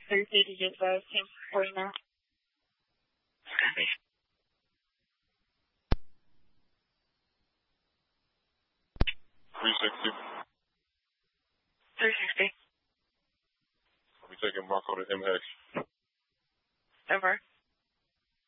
Thursday to get the same for you now. 360. 360. I'll be taking Marco to MX. Over.